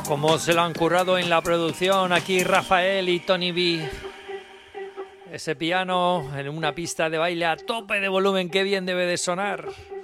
Cómo se lo han currado en la producción aquí Rafael y Tony B. Ese piano en una pista de baile a tope de volumen, qué bien debe de sonar.